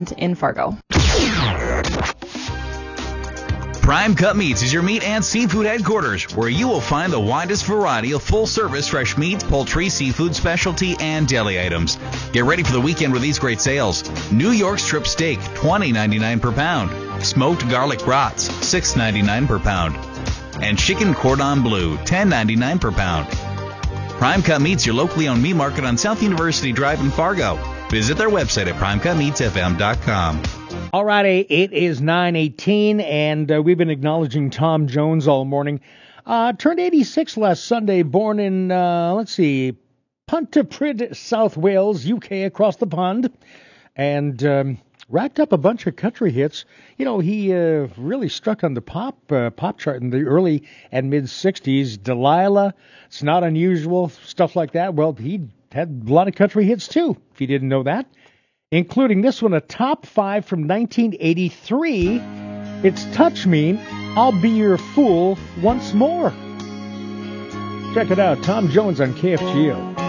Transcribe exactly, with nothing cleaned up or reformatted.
in Fargo. Prime Cut Meats is your meat and seafood headquarters, where you will find the widest variety of full-service fresh meat, poultry, seafood, specialty, and deli items. Get ready for the weekend with these great sales. New York strip steak, twenty ninety-nine per pound. Smoked garlic brats, six ninety-nine per pound. And chicken cordon bleu, ten ninety-nine per pound. Prime Cut Meats, your locally owned meat market on South University Drive in Fargo. Visit their website at prime cut meats f m dot com. All righty, it is nine eighteen, and uh, we've been acknowledging Tom Jones all morning. Uh, turned eighty-six last Sunday, born in, uh, let's see, Pontypridd, South Wales, U K, across the pond, and um, racked up a bunch of country hits. You know, he uh, really struck on the pop uh, pop chart in the early and mid-sixties. Delilah, It's Not Unusual, stuff like that. Well, he had a lot of country hits, too, if you didn't know that, including this one, a top five from nineteen eighty-three. It's Touch Me, I'll Be Your Fool Once More. Check it out, Tom Jones on K F G O.